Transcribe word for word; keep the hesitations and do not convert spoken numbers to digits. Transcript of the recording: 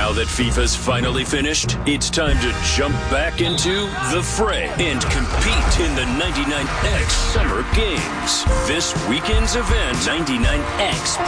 Now that FIFA's finally finished, it's time to jump back into the fray and compete in the ninety-nine X Summer Games. This weekend's event, ninety-nine X